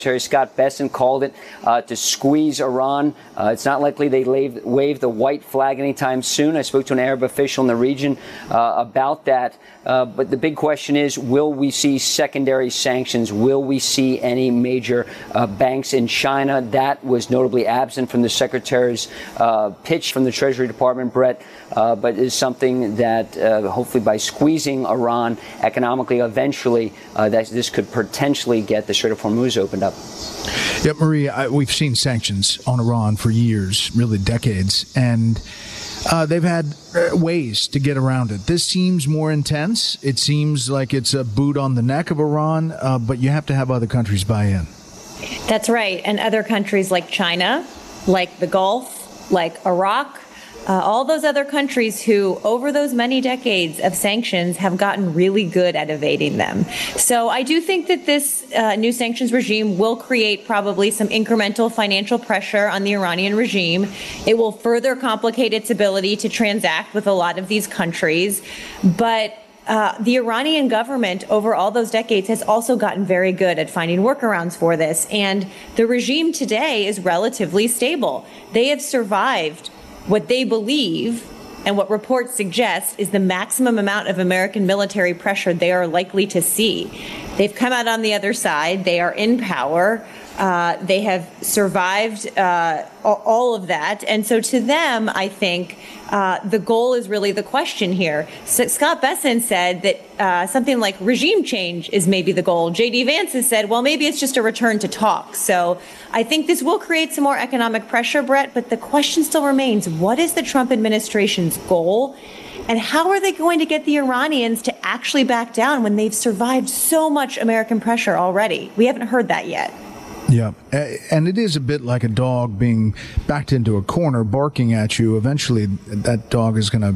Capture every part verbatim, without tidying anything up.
Secretary Scott Bessent called it uh, to squeeze Iran. Uh, it's not likely they wave, wave the white flag anytime soon. I spoke to an Arab official in the region uh, about that. Uh, but the big question is, will we see secondary sanctions? Will we see any major uh, banks in China? That was notably absent from the Secretary's uh, pitch from the Treasury Department, Brett, uh, but is something that uh, hopefully by squeezing Iran economically, eventually, uh, that this could potentially get the Strait of Hormuz opened up. Yeah, Marie, I, we've seen sanctions on Iran for years, really decades, and uh, they've had uh, ways to get around it. This seems more intense. It seems like it's a boot on the neck of Iran, uh, but you have to have other countries buy in. That's right. And other countries like China, like the Gulf, like Iraq, Uh, all those other countries who, over those many decades of sanctions, have gotten really good at evading them. So I do think that this uh, new sanctions regime will create probably some incremental financial pressure on the Iranian regime. It will further complicate its ability to transact with a lot of these countries. But Uh, the Iranian government over all those decades has also gotten very good at finding workarounds for this. And the regime today is relatively stable. They have survived what they believe and what reports suggest is the maximum amount of American military pressure they are likely to see. They've come out on the other side. They are in power. Uh, they have survived uh, all of that. And so to them, I think uh, the goal is really the question here. So Scott Bessent said that uh, something like regime change is maybe the goal. J D Vance has said, well, maybe it's just a return to talk. So I think this will create some more economic pressure, Brett. But the question still remains, what is the Trump administration's goal? And how are they going to get the Iranians to actually back down when they've survived so much American pressure already? We haven't heard that yet. Yeah, and it is a bit like a dog being backed into a corner, barking at you. Eventually, that dog is going to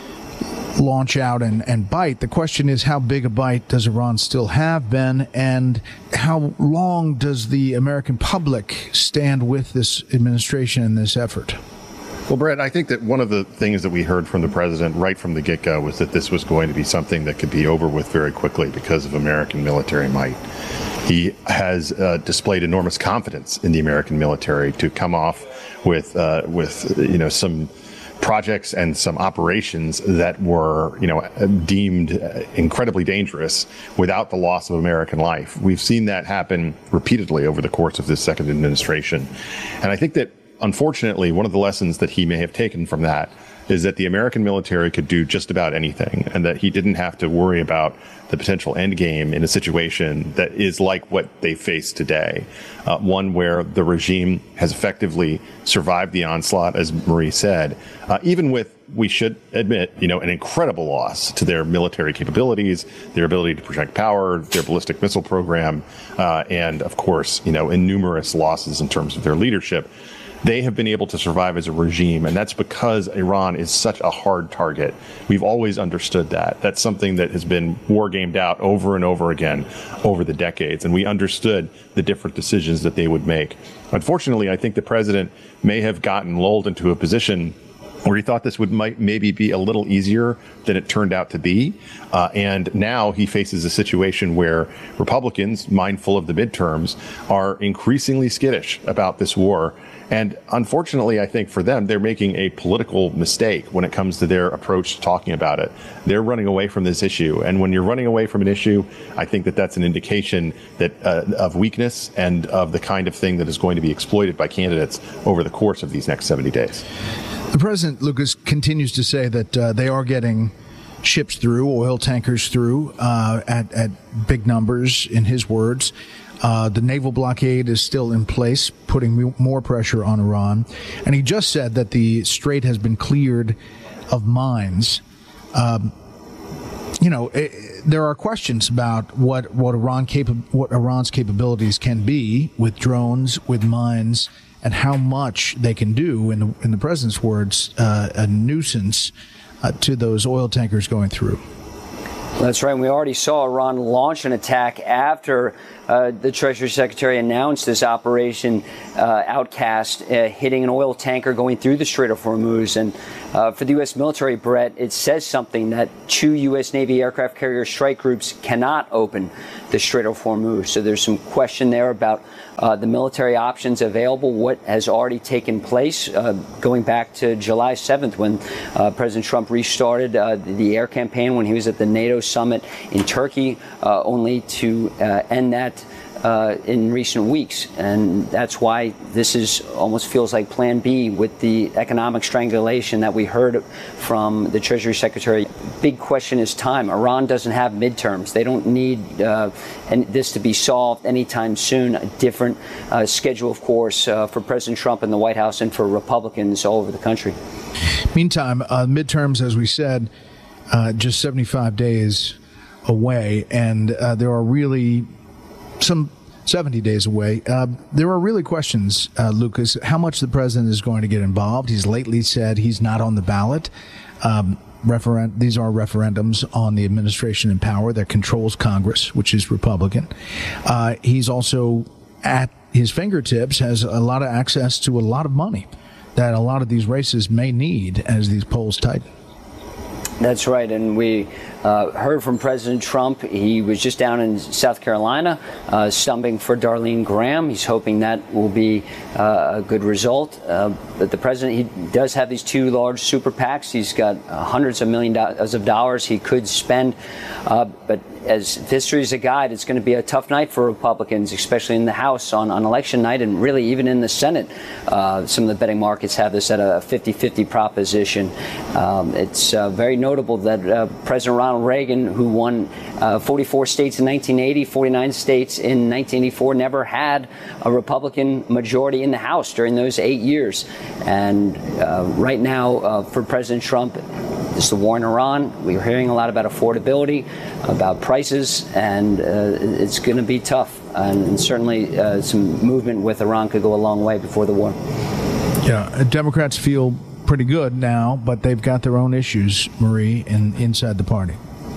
launch out and, and bite. The question is, how big a bite does Iran still have, Ben? And how long does the American public stand with this administration in this effort? Well, Brett, I think that one of the things that we heard from the president right from the get-go was that this was going to be something that could be over with very quickly because of American military might. He has uh, displayed enormous confidence in the American military to come off with, uh, with you know, some projects and some operations that were, you know, deemed incredibly dangerous without the loss of American life. We've seen that happen repeatedly over the course of this second administration. And I think that, unfortunately, one of the lessons that he may have taken from that is that the American military could do just about anything, and that he didn't have to worry about the potential end game in a situation that is like what they face today, uh, one where the regime has effectively survived the onslaught, as Marie said, uh, even with, we should admit, you know, an incredible loss to their military capabilities, their ability to project power, their ballistic missile program, uh, and, of course, you know, numerous losses in terms of their leadership. They have been able to survive as a regime, and that's because Iran is such a hard target. We've always understood that. That's something that has been war gamed out over and over again over the decades, and we understood the different decisions that they would make. Unfortunately, I think the president may have gotten lulled into a position where he thought this would might maybe be a little easier than it turned out to be. Uh, and now he faces a situation where Republicans, mindful of the midterms, are increasingly skittish about this war. And unfortunately, I think for them, they're making a political mistake when it comes to their approach to talking about it. They're running away from this issue. And when you're running away from an issue, I think that that's an indication that uh, of weakness and of the kind of thing that is going to be exploited by candidates over the course of these next seventy days. The president, Lucas, continues to say that uh, they are getting ships through, oil tankers through, uh, at, at big numbers, in his words. Uh, the naval blockade is still in place, putting more pressure on Iran. And he just said that the strait has been cleared of mines. Um, you know, it, there are questions about what, what, Iran capa- what Iran's capabilities can be with drones, with mines, and how much they can do, in the, in the president's words, uh, a nuisance uh, to those oil tankers going through. That's right. We already saw Iran launch an attack after uh, the Treasury Secretary announced this operation uh, Outcast uh, hitting an oil tanker going through the Strait of Hormuz. And uh, for the U S military, Brett, it says something that two U S Navy aircraft carrier strike groups cannot open the Strait of Hormuz. So there's some question there about uh, the military options available, what has already taken place, uh, going back to July seventh when uh, President Trump restarted uh, the air campaign when he was at the NATO summit in Turkey, uh, only to uh, end that Uh, in recent weeks. And that's why this is almost feels like Plan B with the economic strangulation that we heard from the Treasury Secretary. Big question is time. Iran doesn't have midterms. They don't need uh, and this to be solved anytime soon. A different uh, schedule, of course, uh, for President Trump and the White House and for Republicans all over the country. Meantime, uh, midterms, as we said, uh, just seventy-five days away, and uh, there are really some seventy days away. Uh, there are really questions, uh, Lucas, how much the president is going to get involved. He's lately said he's not on the ballot. Um, referen- these are referendums on the administration in power that controls Congress, which is Republican. Uh, he's also at his fingertips has a lot of access to a lot of money that a lot of these races may need as these polls tighten. That's right, and we uh, heard from President Trump. He was just down in South Carolina, uh, stumping for Darlene Graham. He's hoping that will be uh, a good result. Uh, but the president, he does have these two large super PACs. He's got uh, hundreds of million dollars of dollars he could spend. Uh, but as history is a guide, it's going to be a tough night for Republicans, especially in the House on, on election night, and really even in the Senate. Uh, some of the betting markets have this at a fifty-fifty proposition. Um, it's uh, very notable that uh, President Ronald Reagan, who won uh, forty-four states in nineteen eighty, forty-nine states in nineteen eighty-four, never had a Republican majority in the House during those eight years. And uh, right now, uh, for President Trump, it's the war in Iran. We're hearing a lot about affordability, about prices, and uh, it's going to be tough. And, and certainly uh, some movement with Iran could go a long way before the war. Yeah, Democrats feel pretty good now, but they've got their own issues, Marie, in, inside the party.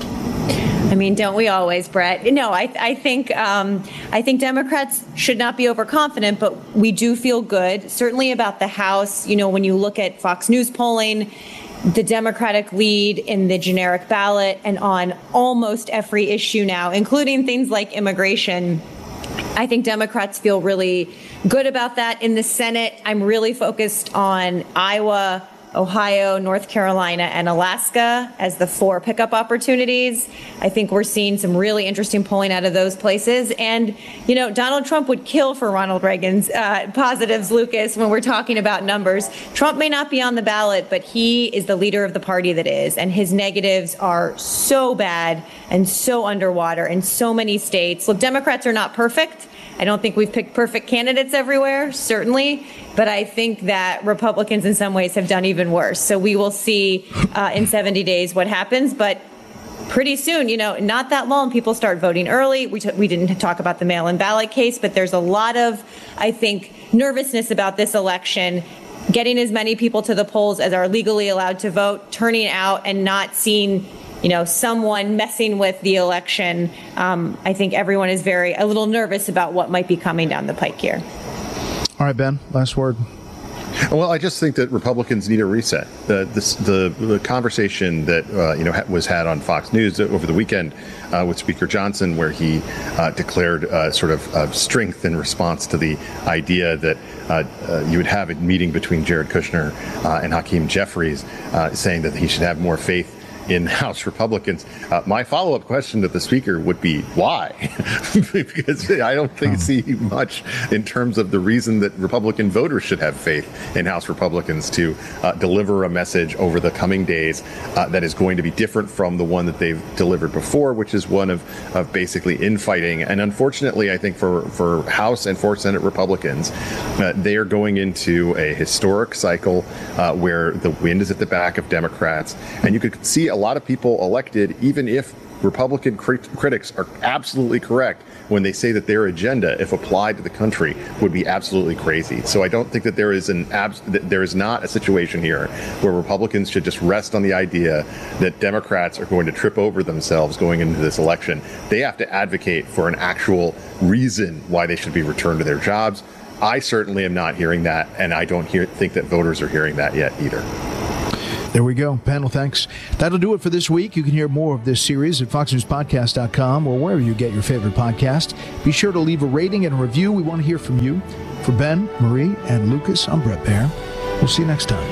I mean, don't we always, Brett? No, I, I think um, I think Democrats should not be overconfident, but we do feel good, certainly about the House. You know, when you look at Fox News polling, the Democratic lead in the generic ballot and on almost every issue now, including things like immigration. I think Democrats feel really good about that. In the Senate, I'm really focused on Iowa, Ohio, North Carolina, and Alaska as the four pickup opportunities. I think we're seeing some really interesting polling out of those places. And, you know, Donald Trump would kill for Ronald Reagan's uh, positives, Lucas, when we're talking about numbers. Trump may not be on the ballot, but he is the leader of the party that is. And his negatives are so bad and so underwater in so many states. Look, Democrats are not perfect. I don't think we've picked perfect candidates everywhere, certainly, but I think that Republicans in some ways have done even worse. So we will see uh, in seventy days what happens, but pretty soon, you know, not that long, people start voting early. We, t- we didn't talk about the mail-in ballot case, but there's a lot of, I think, nervousness about this election, getting as many people to the polls as are legally allowed to vote, turning out and not seeing, you know, someone messing with the election. Um, I think everyone is very a little nervous about what might be coming down the pike here. All right, Ben, last word. Well, I just think that Republicans need a reset. The this, the, the conversation that uh, you know ha- was had on Fox News over the weekend uh, with Speaker Johnson, where he uh, declared uh, sort of uh, strength in response to the idea that uh, uh, you would have a meeting between Jared Kushner uh, and Hakeem Jeffries, uh, saying that he should have more faith in House Republicans. Uh, my follow-up question to the speaker would be, why? Because I don't think see much in terms of the reason that Republican voters should have faith in House Republicans to uh, deliver a message over the coming days uh, that is going to be different from the one that they've delivered before, which is one of, of basically infighting. And unfortunately, I think for, for House and for Senate Republicans, uh, they are going into a historic cycle uh, where the wind is at the back of Democrats. And you could see a lot of people elected, even if Republican crit- critics are absolutely correct when they say that their agenda, if applied to the country, would be absolutely crazy. So I don't think that there is an abs- that there is not a situation here where Republicans should just rest on the idea that Democrats are going to trip over themselves going into this election. They have to advocate for an actual reason why they should be returned to their jobs. I certainly am not hearing that, and I don't hear, think that voters are hearing that yet either. There we go. Panel, thanks. That'll do it for this week. You can hear more of this series at fox news podcast dot com or wherever you get your favorite podcast. Be sure to leave a rating and a review. We want to hear from you. For Ben, Marie, and Lucas, I'm Bret Baier. We'll see you next time.